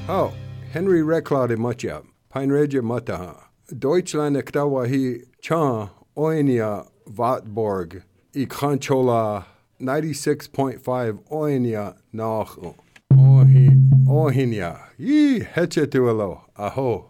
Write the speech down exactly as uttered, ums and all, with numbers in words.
Oh, Henry Reclade Matja, Peinreja Mataha. Deutschland Ektawahi Cha Oinia Vatborg, Ikanchola ninety-six point five Oinia Nach Ohi Ohinia. Ye Hechetuelo, Aho.